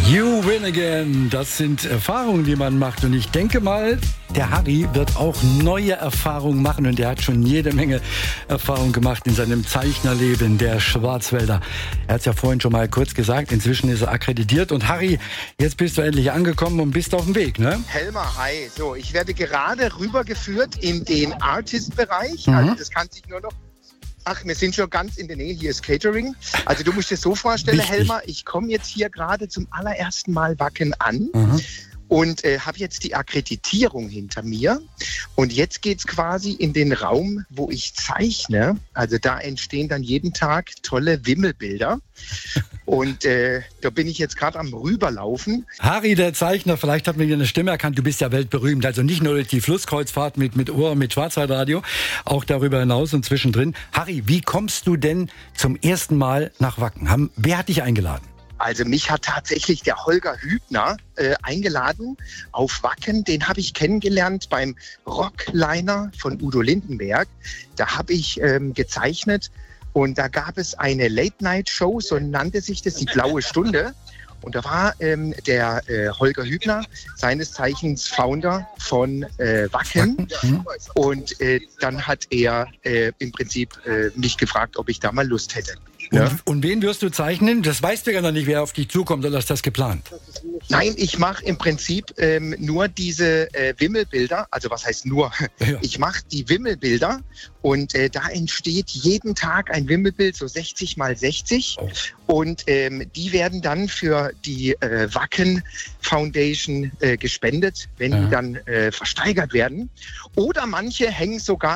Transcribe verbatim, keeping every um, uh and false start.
You win again. Das sind Erfahrungen, die man macht. Und ich denke mal, der Harry wird auch neue Erfahrungen machen. Und der hat schon jede Menge Erfahrung gemacht in seinem Zeichnerleben, der Schwarzwälder. Er hat es ja vorhin schon mal kurz gesagt. Inzwischen ist er akkreditiert. Und Harry, jetzt bist du endlich angekommen und bist auf dem Weg, ne? Helmer, hi. So, ich werde gerade rübergeführt in den Artist-Bereich. Mhm. Also das kann sich nur noch... Ach, wir sind schon ganz in der Nähe. Hier ist Catering. Also du musst dir so vorstellen, Wichtig. Helmer, ich komme jetzt hier gerade zum allerersten Mal Wacken an. Mhm. Und äh, habe jetzt die Akkreditierung hinter mir. Und jetzt geht's quasi in den Raum, wo ich zeichne. Also da entstehen dann jeden Tag tolle Wimmelbilder. Und äh, da bin ich jetzt gerade am Rüberlaufen. Harry, der Zeichner, vielleicht hat man dir eine Stimme erkannt, du bist ja weltberühmt. Also nicht nur durch die Flusskreuzfahrt mit, mit Ohr, mit Schwarzwaldradio, auch darüber hinaus und zwischendrin. Harry, wie kommst du denn zum ersten Mal nach Wacken? Haben, wer hat dich eingeladen? Also mich hat tatsächlich der Holger Hübner äh, eingeladen auf Wacken. Den habe ich kennengelernt beim Rockliner von Udo Lindenberg. Da habe ich ähm, gezeichnet und da gab es eine Late-Night-Show, so nannte sich das, die Blaue Stunde. Und da war ähm, der äh, Holger Hübner, seines Zeichens Founder von äh, Wacken. Und äh, dann hat er äh, im Prinzip äh, mich gefragt, ob ich da mal Lust hätte. Und, Ja? und wen wirst du zeichnen? Das weißt du ja noch nicht, wer auf dich zukommt, oder ist das geplant? Nein, ich mache im Prinzip ähm, nur diese äh, Wimmelbilder. Also was heißt nur? Ja. Ich mache die Wimmelbilder und äh, da entsteht jeden Tag ein Wimmelbild, so sechzig mal sechzig. Oh. Und ähm, die werden dann für die äh, Wacken Foundation äh, gespendet, wenn Ja. die dann äh, versteigert werden. Oder manche hängen sogar